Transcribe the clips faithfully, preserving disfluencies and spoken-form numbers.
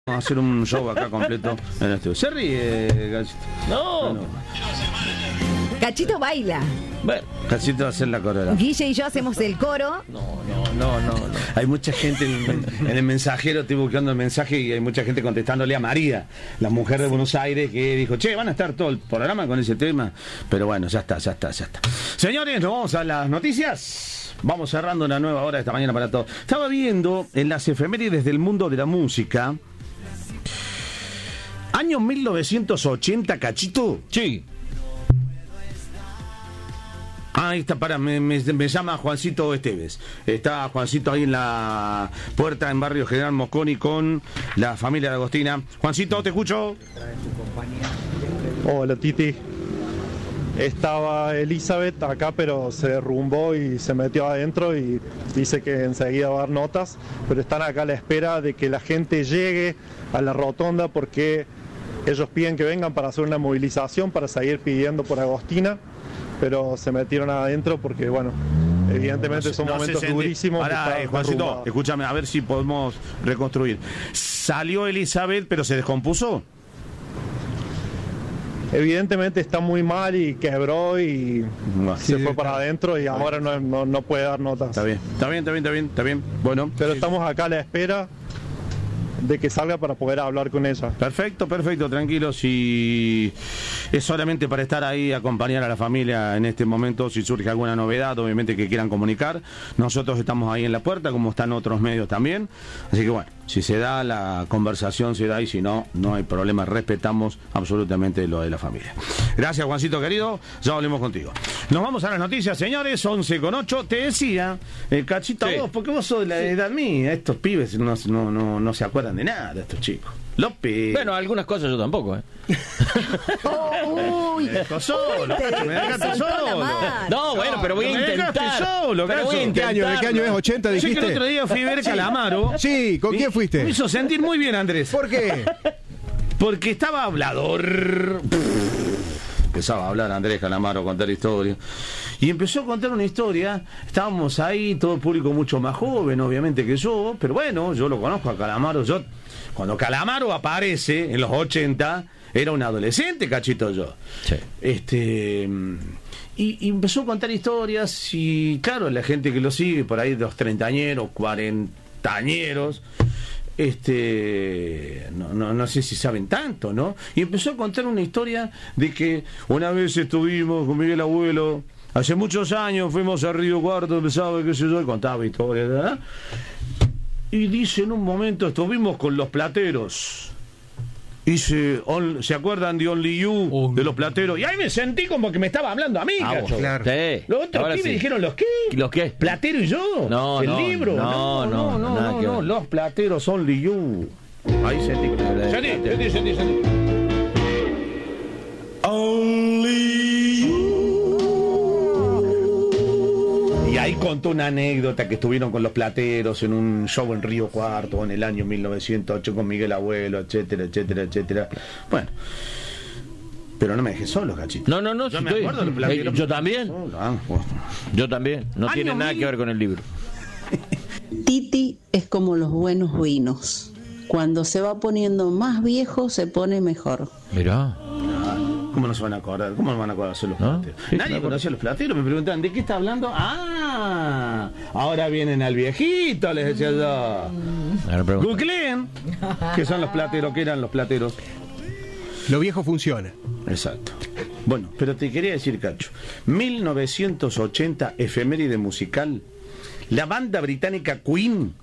Vamos a hacer un show acá completo en el estudio. ¿Se ríe, Cachito? No. no. Cachito baila. Bueno, Cachito va a hacer la coreografía. Guille y yo hacemos el coro. No, no, no, no, no. Hay mucha gente en el, en el mensajero, estoy buscando el mensaje y hay mucha gente contestándole a María, la mujer de Buenos Aires, que dijo, che, van a estar todo el programa con ese tema. Pero bueno, ya está, ya está, ya está. Señores, nos vamos a las noticias. Vamos cerrando una nueva hora esta mañana para todos. Estaba viendo en las efemérides del mundo de la música. Año mil novecientos ochenta, Cachito. Sí. Ah, ahí está, para, me, me, me llama Juancito Esteves. Está Juancito ahí en la puerta en Barrio General Mosconi con la familia de Agostina. Juancito, te escucho. Hola, Titi. Estaba Elizabeth acá, pero se derrumbó y se metió adentro y dice que enseguida va a dar notas, pero están acá a la espera de que la gente llegue a la rotonda porque ellos piden que vengan para hacer una movilización, para seguir pidiendo por Agostina, pero se metieron adentro porque, bueno, evidentemente no, son no momentos durísimos. Pará, eh, Juancito, escúchame, a ver si podemos reconstruir. Salió Elizabeth, pero se descompuso. Evidentemente está muy mal y quebró y no, se sí, fue para adentro y ahora no, no, no puede dar notas. Está bien, está bien, está bien, está bien, está bien. Bueno, pero estamos acá a la espera de que salga para poder hablar con ella. Perfecto, perfecto, tranquilo. Si es solamente para estar ahí, acompañar a la familia en este momento, si surge alguna novedad, obviamente que quieran comunicar, nosotros estamos ahí en la puerta, como están otros medios también. Así que bueno, si se da la conversación, se da, y si no, no hay problema, respetamos absolutamente lo de la familia. Gracias, Juancito querido, ya volvemos contigo. Nos vamos a las noticias, señores, once con ocho. Te decía, eh, Cachito, sí. vos, porque vos sos de la edad mía, estos pibes no, no, no, no se acuerdan de nada, de estos chicos. López. Bueno, algunas cosas yo tampoco, ¿eh? Oh, uy, me dejo solo, Cacho, me dejaste solo. No, bueno, pero voy a me intentar. Solo, pero voy a ¿De qué año? ¿De qué año es? ¿ochenta dijiste? Sé que el otro día fui a ver Calamaro. Sí, ¿con quién fuiste? Me hizo sentir muy bien, Andrés. ¿Por qué? Porque estaba hablador. Empezaba a hablar Andrés Calamaro, contar historias. Y empezó a contar una historia. Estábamos ahí, todo el público mucho más joven, obviamente, que yo. Pero bueno, yo lo conozco a Calamaro. Yo, cuando Calamaro aparece en los ochenta, era un adolescente, Cachito, yo. Sí. Este... Y, y empezó a contar historias. Y claro, la gente que lo sigue, por ahí de los treintañeros, cuarentañeros, este no, no, no sé si saben tanto, ¿no? Y empezó a contar una historia de que una vez estuvimos con Miguel Abuelo, hace muchos años, fuimos a Río Cuarto, empezaba, qué sé yo, y contaba historias, ¿verdad? Y dice, en un momento estuvimos con los Plateros. Dice, on, ¿se acuerdan de Only You? Oh, de los Plateros. Y ahí me sentí como que me estaba hablando a mí, ah, Cacho. Claro. Sí. Los otros aquí sí. Me dijeron, ¿los qué? ¿Los qué? ¿Platero y yo? No, ¿El no, libro? No, no, no, no, no, no, no, los Plateros Only You. Ahí sentí. Sentí, sentí, sentí, sentí. Only You. Y ahí contó una anécdota que estuvieron con los Plateros en un show en Río Cuarto en el año mil novecientos ocho con Miguel Abuelo, etcétera, etcétera, etcétera. Bueno, pero no me dejé solo, Cachito. No, no, no, yo si me estoy, acuerdo de los Plateros. eh, yo también. Solo, ah, bueno. Yo también. No Año tiene nada mil... que ver con el libro. Titi es como los buenos vinos. Cuando se va poniendo más viejo, se pone mejor. Mirá. ¿Cómo no se van a acordar? ¿Cómo no van a acordarse los ¿No? Plateros? Sí, Nadie claro. conocía a los Plateros. Me preguntaban, ¿de qué está hablando? ¡Ah! Ahora vienen al viejito, les decía yo. Googleen. ¿Qué son los Plateros? ¿Qué eran los Plateros? Lo viejo funciona. Exacto. Bueno, pero te quería decir, Cacho. mil novecientos ochenta, efeméride musical. La banda británica Queen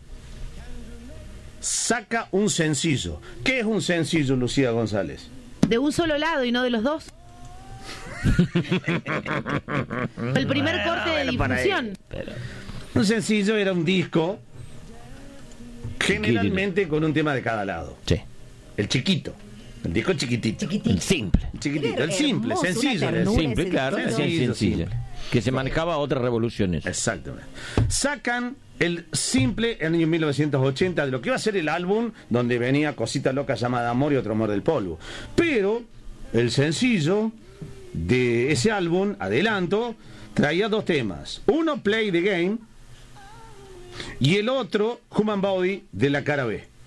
saca un sencillo. ¿Qué es un sencillo, Lucía González? De un solo lado y no de los dos. El primer Bueno, corte de bueno, difusión. Pero... Un sencillo era un disco, generalmente con un tema de cada lado. Sí. El chiquito. El disco chiquitito. Chiquitito. El simple. El chiquitito, el Era simple, hermoso, sencillo. una el ternura. simple. Simple, claro. Sencillo, Sencillo, sencillo. simple. Que se manejaba otras revoluciones. Exactamente. Sacan el simple en el año mil novecientos ochenta de lo que iba a ser el álbum donde venía Cosita Loca llamada Amor y Otro Amor del Polvo. Pero el sencillo de ese álbum, Adelanto, traía dos temas. Uno, Play the Game, y el otro, Human Body, de la cara B.